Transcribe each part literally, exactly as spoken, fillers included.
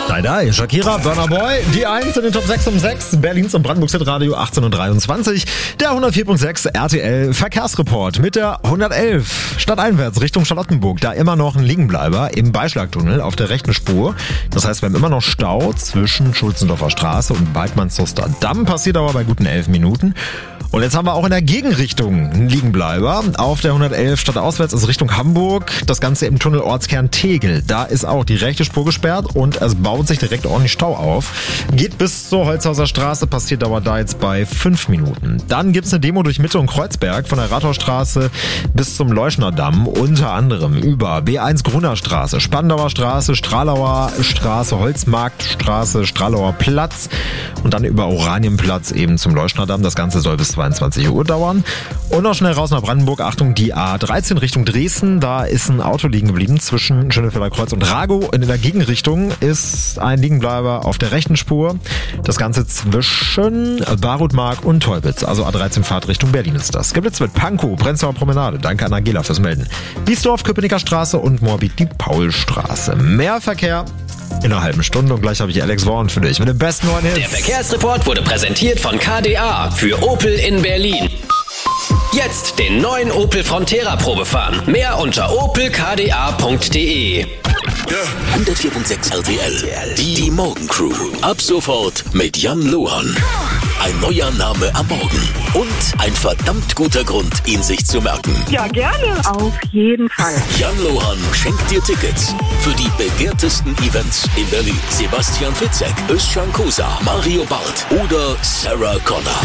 Nein, nein, Shakira, Burna Boy, die eins in den Top sechs um sechs, Berlins und Brandenburgs Hitradio achtzehn und dreiundzwanzig, der hundertvier Komma sechs R T L Verkehrsreport mit der hundertelf. Stadteinwärts Richtung Charlottenburg, da immer noch ein Liegenbleiber im Beischlagtunnel auf der rechten Spur. Das heißt, wir haben immer noch Stau zwischen Schulzendorfer Straße und Weidmannszuster Damm, passiert aber bei guten elf Minuten. Und jetzt haben wir auch in der Gegenrichtung einen Liegenbleiber. Auf der hundertelf stadtauswärts, also Richtung Hamburg. Das Ganze im Tunnel Ortskern Tegel. Da ist auch die rechte Spur gesperrt und es baut sich direkt ordentlich Stau auf. Geht bis zur Holzhauser Straße, passiert aber da jetzt bei fünf Minuten. Dann gibt's eine Demo durch Mitte und Kreuzberg von der Rathausstraße bis zum Leuschner Damm. Unter anderem über B eins Gruner Straße, Spandauer Straße, Stralauer Straße, Holzmarktstraße, Stralauer Platz und dann über Oranienplatz eben zum Leuschner Damm. Das Ganze soll bis zweiundzwanzig Uhr dauern. Und noch schnell raus nach Brandenburg. Achtung, die A dreizehn Richtung Dresden. Da ist ein Auto liegen geblieben zwischen Schönefelder Kreuz und Ragow. Und in der Gegenrichtung ist ein Liegenbleiber auf der rechten Spur. Das Ganze zwischen Barutmark und Teubitz. Also A dreizehn Fahrt Richtung Berlin ist das. Gibt es mit Pankow, Prenzlauer Promenade. Danke an Angela fürs Melden. Biesdorf, Köpenicker Straße und Moabit die Paulstraße. Mehr Verkehr in einer halben Stunde und gleich habe ich Alex Warren für dich mit dem besten neuen Hits. Der Verkehrsreport wurde präsentiert von K D A für Opel in Berlin. Jetzt den neuen Opel Frontera Probe fahren. Mehr unter opel k d a punkt d e. hundertvier Komma sechs R T L. Die Morgencrew. Ab sofort mit Jan Lohan. Ein neuer Name am Morgen. Und ein verdammt guter Grund, ihn sich zu merken. Ja, gerne. Auf jeden Fall. Jan Lohan schenkt dir Tickets für die begehrtesten Events in Berlin. Sebastian Fitzek, Özcan Kosa, Mario Barth oder Sarah Connor.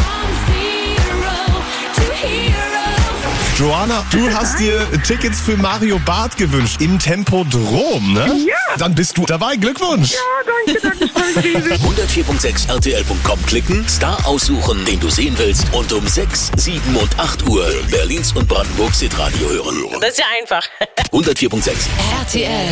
Joanna, du hast dir Tickets für Mario Barth gewünscht im Tempodrom, ne? Ja. Dann bist du dabei. Glückwunsch. Ja, danke, danke, danke. hundertvier Komma sechs R T L Punkt com klicken, Star aussuchen, den du sehen willst und um sechs, sieben und acht Uhr Berlins und Brandenburgs Hitradio hören. Das ist ja einfach. hundertvier Komma sechs R T L.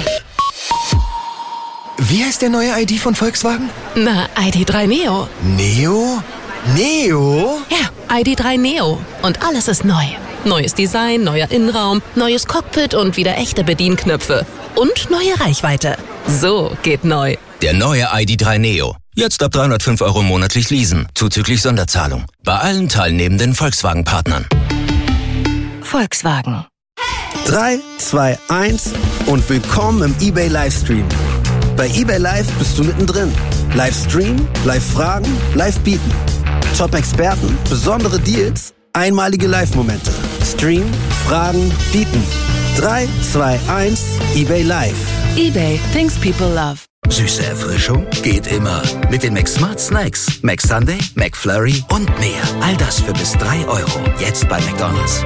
Wie heißt der neue I D von Volkswagen? Na, I D drei Neo. Neo? Neo? Ja, I D drei Neo. Und alles ist neu. Neues Design, neuer Innenraum, neues Cockpit und wieder echte Bedienknöpfe. Und neue Reichweite. So geht neu. Der neue I D drei Neo. Jetzt ab dreihundertfünf Euro monatlich leasen, zuzüglich Sonderzahlung. Bei allen teilnehmenden Volkswagen-Partnern. Volkswagen. drei, zwei, eins und willkommen im eBay Livestream. Bei eBay Live bist du mittendrin. Livestream, Live-Fragen, Live-Bieten. Top-Experten, besondere Deals, einmalige Live-Momente. Stream, Fragen, Bieten. drei, zwei, eins, eBay Live. eBay, things people love. Süße Erfrischung geht immer. Mit den McSmart Snacks. McSunday, McFlurry und mehr. All das für bis drei Euro. Jetzt bei McDonald's.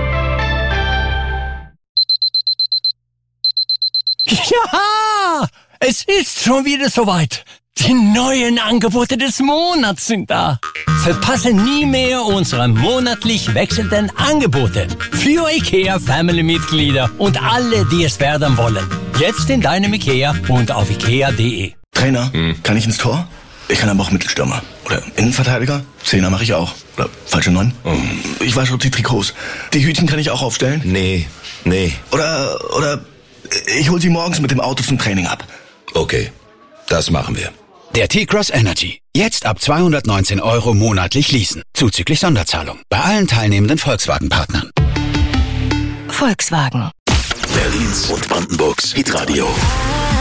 Ja, es ist schon wieder soweit. Die neuen Angebote des Monats sind da. Verpasse nie mehr unsere monatlich wechselnden Angebote. Für IKEA Family-Mitglieder und alle, die es werden wollen. Jetzt in deinem IKEA und auf ikea punkt de. Trainer, hm. kann ich ins Tor? Ich kann aber auch Mittelstürmer. Oder Innenverteidiger? Zehner mache ich auch. Oder falsche Neun? Hm. Ich wasche die Trikots. Die Hütchen kann ich auch aufstellen? Nee, nee. Oder, oder ich hol sie morgens mit dem Auto zum Training ab. Okay, das machen wir. Der T-Cross Energy. Jetzt ab zweihundertneunzehn Euro monatlich leasen. Zuzüglich Sonderzahlung. Bei allen teilnehmenden Volkswagen-Partnern. Volkswagen. Berlins und Brandenburgs Hitradio.